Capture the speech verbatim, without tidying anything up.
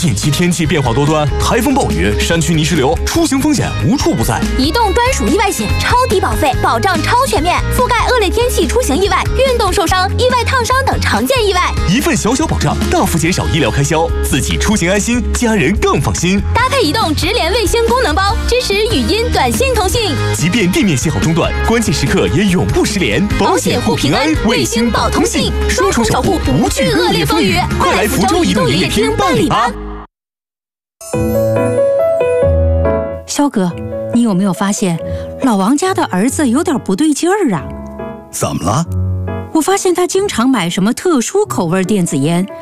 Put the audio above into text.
近期天气变化多端，台风、暴雨、山区泥石流，出行风险无处不在。 移动专属意外险，超低保费，保障超全面，覆盖恶劣天气出行意外、运动受伤、意外烫伤等常见意外。 一份小小保障，大幅减少医疗开销，自己出行安心，家人更放心。 搭配移动直连卫星功能包，支持语音、短信通信， 即便地面信号中断，关键时刻也永不失联。保险护平安，卫星保通信，双重守护，不惧恶劣风雨。快来福州移动营业厅办理吧！ 肖哥，你有没有发现老王家的儿子有点不对劲儿啊？ 怎么了？ 我发现他经常买什么特殊口味电子烟，